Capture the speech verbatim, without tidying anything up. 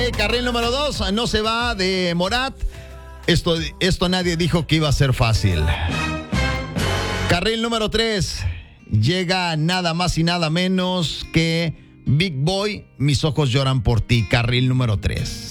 Carril número dos, No se va, de Morat. Esto, esto nadie dijo que iba a ser fácil. Carril número tres, llega nada más y nada menos que Big Boy, Mis ojos lloran por ti. Carril número tres.